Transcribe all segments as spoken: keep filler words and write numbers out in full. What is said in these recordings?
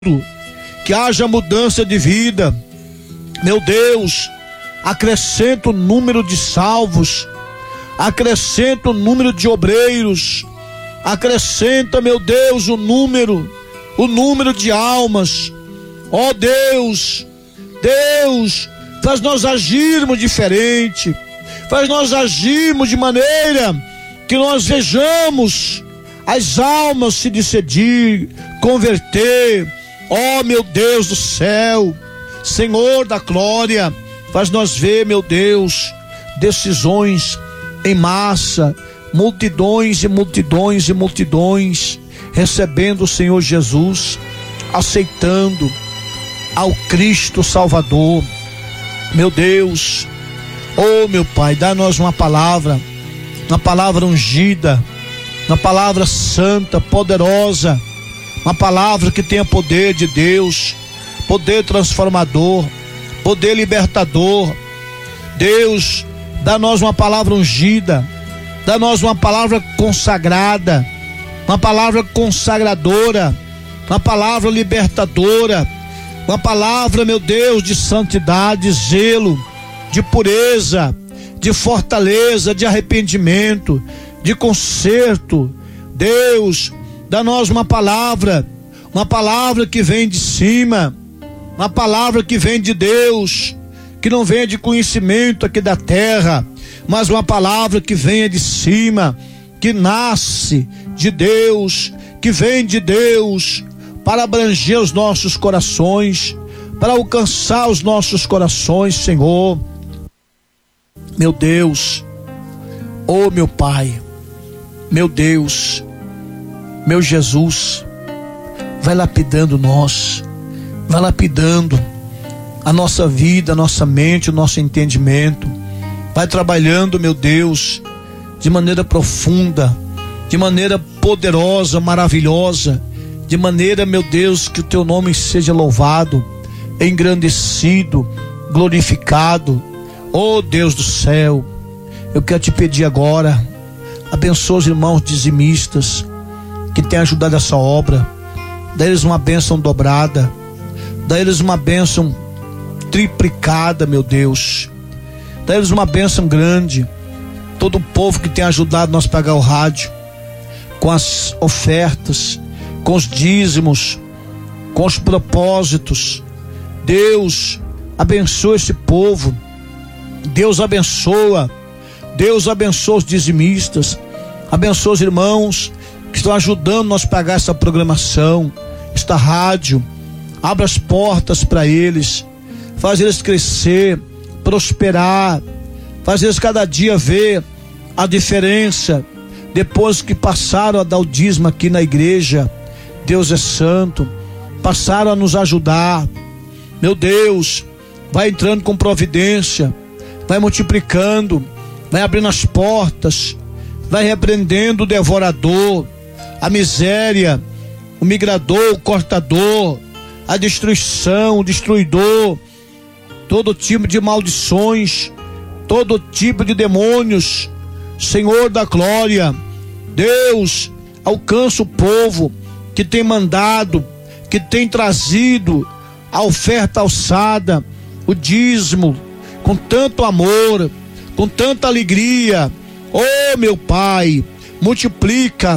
que haja mudança de vida. Meu Deus, acrescenta o número de salvos, acrescenta o número de obreiros, acrescenta, meu Deus, o número, o número de almas. Ó Deus, Deus, faz nós agirmos diferente, faz nós agirmos de maneira que nós vejamos as almas se decidir, converter. Ó meu Deus do céu, Senhor da glória, faz nós ver, meu Deus, decisões em massa, multidões e multidões e multidões, recebendo o Senhor Jesus, aceitando ao Cristo Salvador. Meu Deus, oh meu Pai, dá-nos uma palavra, uma palavra ungida, uma palavra santa, poderosa, uma palavra que tenha poder de Deus, poder transformador, poder libertador. Deus, dá-nos uma palavra ungida, dá-nos uma palavra consagrada, uma palavra consagradora, uma palavra libertadora, uma palavra, meu Deus, de santidade, zelo, de pureza, de fortaleza, de arrependimento, de conserto. Deus, dá-nos uma palavra, uma palavra que vem de cima, uma palavra que vem de Deus, que não venha de conhecimento aqui da terra, mas uma palavra que venha de cima, que nasce de Deus, que vem de Deus, para abranger os nossos corações, para alcançar os nossos corações, Senhor. Meu Deus, oh meu Pai, meu Deus, meu Jesus, vai lapidando nós, vai lapidando a nossa vida, a nossa mente, o nosso entendimento, vai trabalhando, meu Deus, de maneira profunda, de maneira poderosa, maravilhosa, de maneira, meu Deus, que o teu nome seja louvado, engrandecido, glorificado. Oh Deus do céu, eu quero te pedir agora, abençoa os irmãos dizimistas que têm ajudado essa obra, dá eles uma bênção dobrada, dá eles uma bênção triplicada, meu Deus, dá eles uma bênção grande. Todo o povo que tem ajudado nós a pagar o rádio, com as ofertas, com os dízimos, com os propósitos. Deus, abençoa esse povo. Deus abençoa, Deus abençoa os dizimistas, abençoa os irmãos que estão ajudando nós a pagar essa programação, esta rádio. Abra as portas para eles, faz eles crescer, prosperar, faz eles cada dia ver a diferença, depois que passaram a dar o dízimo aqui na igreja. Deus é santo, passaram a nos ajudar. Meu Deus, vai entrando com providência, vai multiplicando, vai abrindo as portas, vai repreendendo o devorador, a miséria, o migrador, o cortador, a destruição, o destruidor, todo tipo de maldições, todo tipo de demônios. Senhor da glória, Deus, alcança o povo que tem mandado, que tem trazido a oferta alçada, o dízimo, com tanto amor, com tanta alegria. Oh meu Pai, multiplica,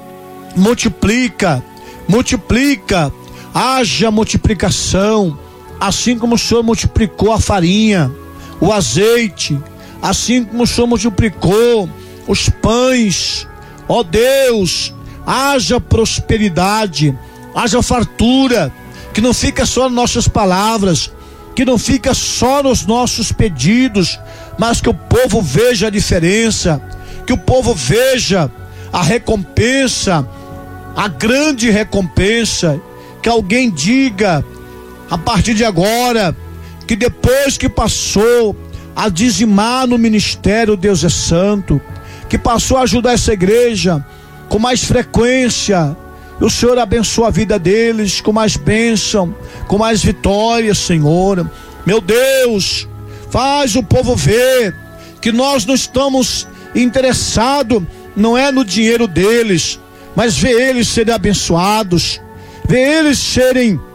multiplica, multiplica, haja multiplicação, assim como o Senhor multiplicou a farinha, o azeite, assim como o Senhor multiplicou os pães. Ó Deus, haja prosperidade, haja fartura, que não fica só nas nossas palavras, que não fica só nos nossos pedidos, mas que o povo veja a diferença, que o povo veja a recompensa, a grande recompensa, que alguém diga a partir de agora, que depois que passou a dizimar no ministério Deus é Santo, que passou a ajudar essa igreja com mais frequência, o Senhor abençoa a vida deles com mais bênção, com mais vitória, Senhor. Meu Deus, faz o povo ver que nós não estamos interessados, não é no dinheiro deles, mas ver eles serem abençoados, ver eles serem